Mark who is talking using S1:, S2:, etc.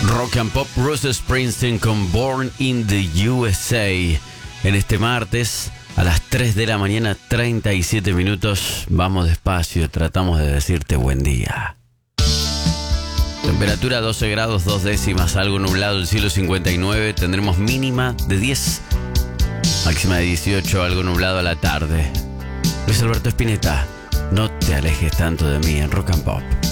S1: Rock and Pop, Bruce Springsteen con Born in the USA. En este martes, a las 3 de la mañana, 37 minutos. Vamos despacio, tratamos de decirte buen día. Temperatura 12 grados, 2 décimas, algo nublado, el cielo 59. Tendremos mínima de 10, máxima de 18, algo nublado a la tarde. Luis Alberto Spinetta, no te alejes tanto de mí en Rock and Pop.